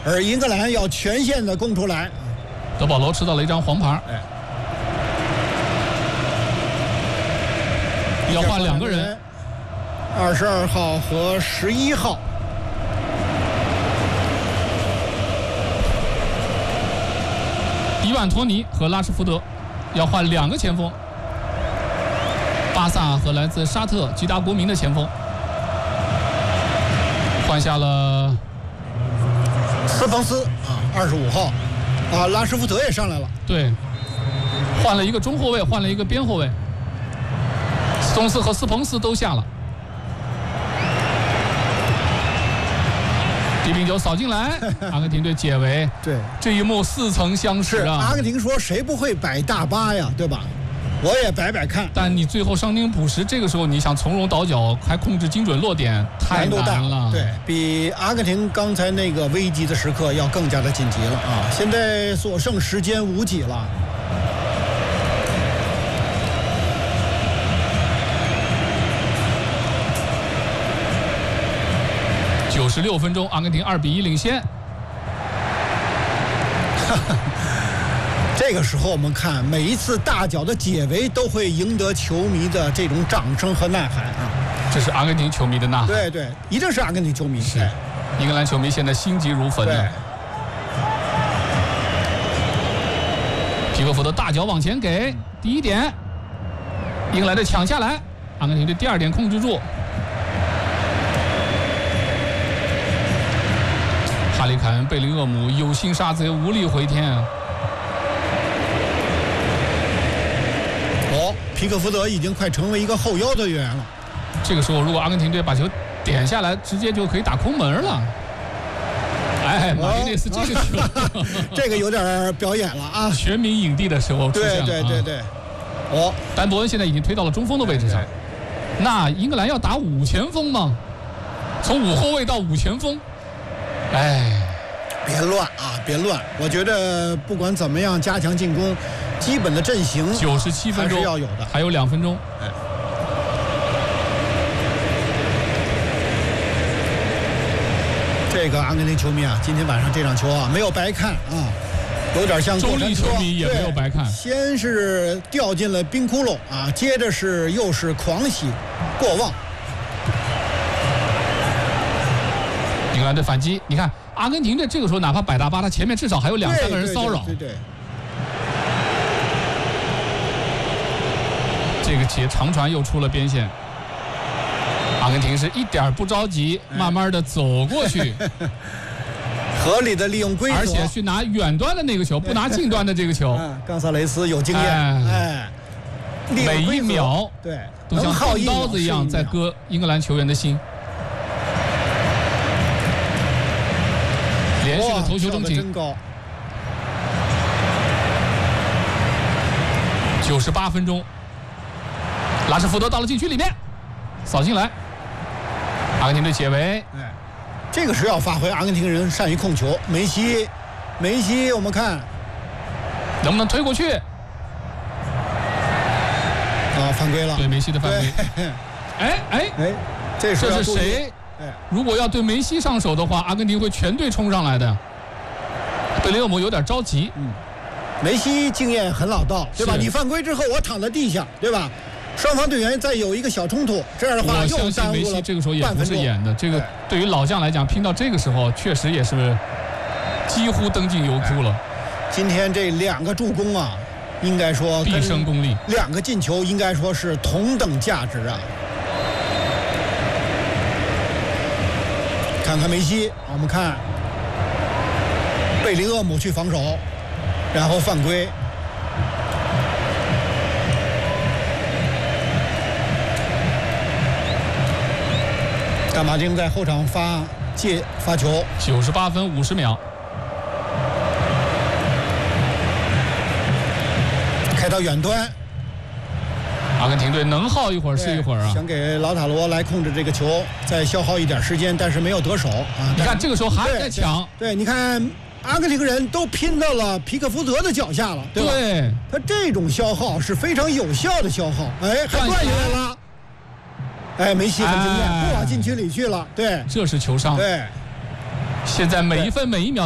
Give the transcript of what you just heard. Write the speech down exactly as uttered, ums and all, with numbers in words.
而英格兰要全线的攻出来。 德保罗吃到了一张黄牌， 哎， 要换两个人， 二十二号和十一号。 伊万托尼和拉什福德要换两个前锋，巴萨和来自沙特吉达国民的前锋，换下了斯彭斯啊，二十五号啊，拉什福德也上来了， 对，换了一个中后卫，换了一个边后卫，斯通斯和斯彭斯都下了。低平球扫进来，阿根廷队解围。 对， 这一幕似曾相识啊！ 阿根廷说谁不会摆大巴呀，对吧？我也摆摆看。 但你最后伤停补时，这个时候你想从容倒脚，还控制精准落点，太难了。 对，比阿根廷刚才那个危急的时刻要更加的紧急了啊！现在所剩时间无几了。 九十六分钟，阿根廷二比一领先。 这个时候我们看，每一次大脚的解围都会赢得球迷的这种掌声和呐喊啊！ 这是阿根廷球迷的呐喊。 对对，一定是阿根廷球迷。 是，英格兰球迷现在心急如焚了。皮克福德大脚往前给第一点，英格兰队抢下来，阿根廷队第二点控制住。哈里凯恩、贝林厄姆有心杀贼，无力回天啊！ 哦，皮克福德已经快成为一个后腰的员了。 这个时候，如果阿根廷队把球点下来，直接就可以打空门了。哎，马伊内斯这个球， 哦、这个有点表演了啊！ 全民影帝的时候出现了。 对对对对。哦， 丹伯恩现在已经推到了中锋的位置上。那英格兰要打五前锋吗？从五后卫到五前锋。哎， 别乱啊！别乱！我觉得不管怎么样，加强进攻，基本的阵型九十七分钟还是要有的， 还有两分钟。 哎，这个阿根廷球迷啊，今天晚上这场球啊，没有白看啊，有点像周立球迷也没有白看。 先是掉进了冰窟窿啊，接着是又是狂喜过望。 英格兰队反击，你看阿根廷队这个时候哪怕摆大巴，他前面至少还有两三个人骚扰。 对对对对对。 这个节长传又出了边线，阿根廷是一点不着急，慢慢的走过去， 合理的利用规则， 而且去拿远端的那个球，不拿近端的这个球。 冈萨雷斯有经验，哎， 每一秒对都像钝刀子一样在割英格兰球员的心。连续的头球争顶， 真高。 九十八分钟，拉什福德到了禁区里面，扫进来，阿根廷队解围。 哎，这个是要发挥阿根廷人善于控球。梅西，梅西，我们看能不能推过去？ 啊，犯规了。 对梅西的犯规。哎哎哎，这这是谁？如果要对梅西上手的话，阿根廷会全队冲上来的。贝林厄姆有点着急。 嗯，梅西经验很老道，对吧？你犯规之后，我躺在地下，对吧？双方队员再有一个小冲突，这样的话又耽误了半分钟。 我相信梅西这个时候也不是演的，这个对于老将来讲，拼到这个时候确实也是几乎登进油库了。 今天这两个助攻啊，应该说毕生功力， 两个进球应该说是同等价值啊。看看梅西，我们看贝林厄姆去防守，然后犯规。干马丁在后场发借发球。 九十八分五十秒， 开到远端。 阿根廷队能耗一会儿是一会儿啊！ 想给老塔罗来控制这个球，再消耗一点时间，但是没有得手啊！ 你看这个时候还在抢， 对，你看阿根廷人都拼到了皮克福德的脚下了，对吧？ 对， 他这种消耗是非常有效的消耗，哎，还断下来了，哎，梅西很经验，不往禁区里去了，对， 这是球商， 对， 现在每一分每一秒。